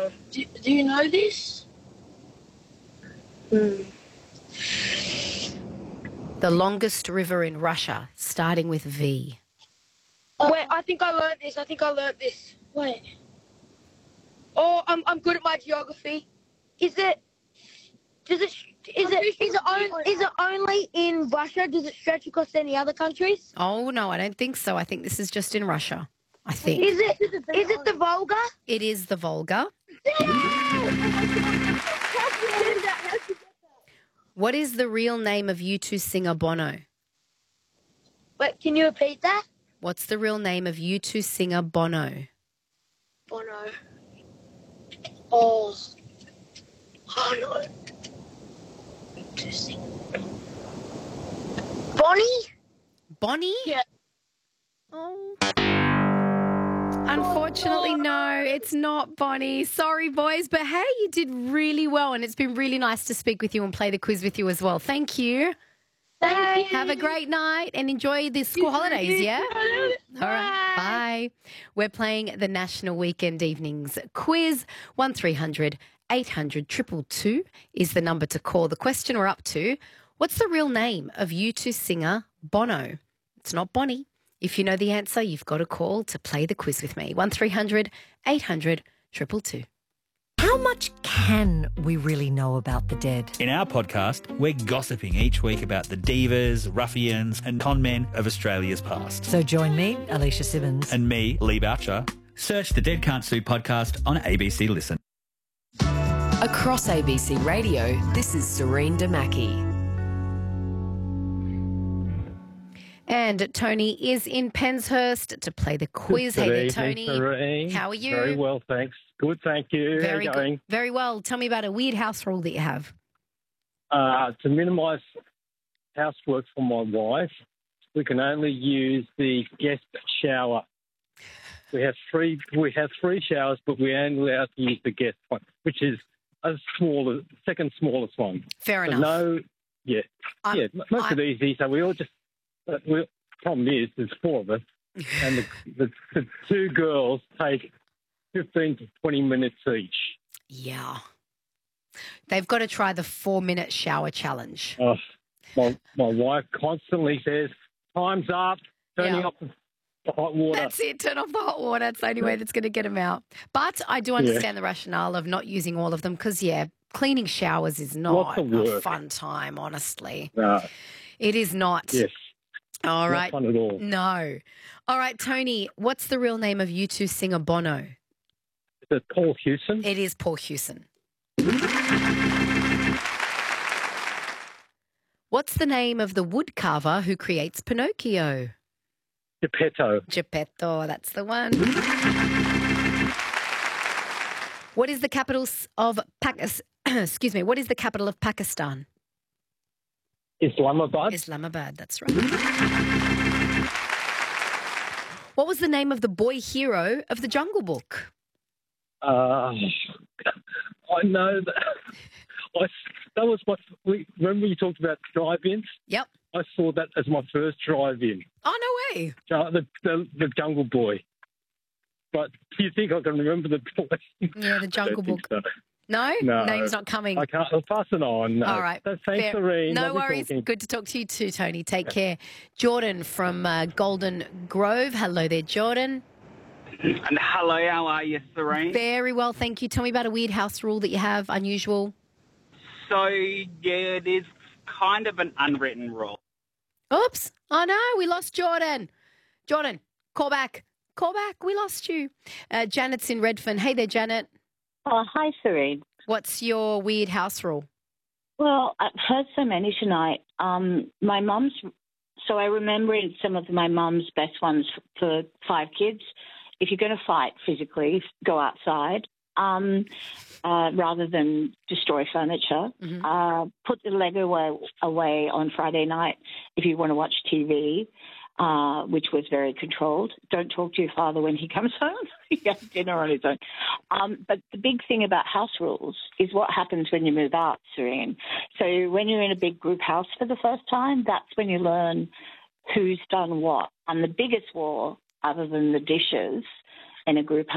know. Do you know this? The longest river in Russia, starting with V. Wait, I think I learned this. Wait. Oh, I'm good at my geography. Is it only in Russia? Does it stretch across any other countries? Oh, no, I don't think so. I think this is just in Russia, I think. Is it the Volga? It is the Volga. What is the real name of U2 singer Bono? Wait, can you repeat that? What's the real name of U2 singer Bono? Bono. Oh no. Bonnie? Yeah. Oh. Unfortunately, no, it's not Bonnie. Sorry, boys. But hey, you did really well, and it's been really nice to speak with you and play the quiz with you as well. Thank you. Thank you. Have a great night and enjoy the school holidays, yeah? All right, bye. We're playing the National Weekend Evenings quiz. 1300 800 222 is the number to call. The question we're up to, what's the real name of U2 singer Bono? It's not Bonnie. If you know the answer, you've got to call to play the quiz with me. 1300 800 222. How much can we really know about the dead? In our podcast, we're gossiping each week about the divas, ruffians and con men of Australia's past. So join me, Alicia Simmons. And me, Lee Boucher. Search the Dead Can't Sue podcast on ABC Listen. Across ABC Radio, this is Serene Damaki. And Tony is in Penshurst to play the quiz. Hey there, Tony. Serene. How are you? Very well, thanks. Good, thank you. How are you going? Very well. Tell me about a weird house rule that you have. To minimise housework for my wife, we can only use the guest shower. We have three showers, but we're only allowed to use the guest one, which is second smallest one. Fair enough. Most of it easy. So we all just. The problem is, there's four of us, and the two girls take 15 to 20 minutes each. Yeah. They've got to try the 4-minute shower challenge. My wife constantly says, time's up, turning off the hot water. That's it, turn off the hot water. It's the only way that's going to get them out. But I do understand the rationale of not using all of them because, cleaning showers is not a fun time, honestly. No. It is not. Yes. All right. Not fun at all. No. All right, Tony, what's the real name of U2 singer Bono? Is it Paul Hewson? It is Paul Hewson. What's the name of the woodcarver who creates Pinocchio? Geppetto, that's the one. What is the capital of Pakistan? What is the capital of Pakistan? Islamabad, that's right. What was the name of the boy hero of the Jungle Book? I know that. That was remember you talked about drive-ins? Yep. I saw that as my first drive-in. Oh, no way. The Jungle Boy. But do you think I can remember the boy? Yeah, the Jungle Book. So. No? Name's not coming. I can't. I'll pass it on. No. All right. Thanks, Serene. No worries. Talking. Good to talk to you too, Tony. Take care. Jordan from Golden Grove. Hello there, Jordan. And hello, how are you, Serene? Very well, thank you. Tell me about a weird house rule that you have, unusual. So, it is kind of an unwritten rule. Oops. Oh, no, we lost Jordan. Jordan, call back. Call back. We lost you. Janet's in Redfern. Hey there, Janet. Oh, hi, Serene. What's your weird house rule? Well, I've heard so many tonight. My mum's, so I remember some of my mum's best ones for 5 kids. If you're going to fight physically, go outside rather than destroy furniture. Mm-hmm. Put the Lego away on Friday night if you want to watch TV. Which was very controlled. Don't talk to your father when he comes home. He has dinner on his own. But the big thing about house rules is what happens when you move out, Serene. So when you're in a big group house for the first time, that's when you learn who's done what. And the biggest war, other than the dishes in a group house,